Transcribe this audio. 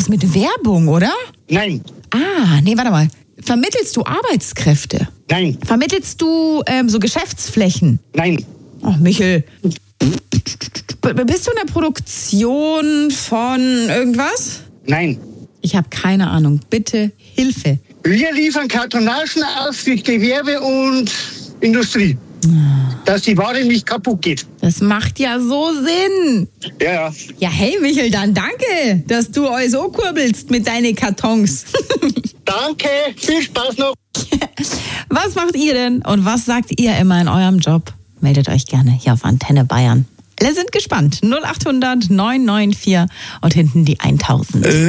was mit Werbung, oder? Nein. Nee, warte mal. Vermittelst du Arbeitskräfte? Nein. Vermittelst du so Geschäftsflächen? Nein. Ach, Michel. Bist du in der Produktion von irgendwas? Nein. Ich habe keine Ahnung. Bitte Hilfe. Wir liefern Kartonagen aus für Gewerbe und Industrie. Dass die Ware nicht kaputt geht. Das macht ja so Sinn. Ja. Ja, hey Michel, dann danke, dass du euch so kurbelst mit deinen Kartons. Danke, viel Spaß noch. Was macht ihr denn und was sagt ihr immer in eurem Job? Meldet euch gerne hier auf Antenne Bayern. Alle sind gespannt. 0800 994 und hinten die 1000.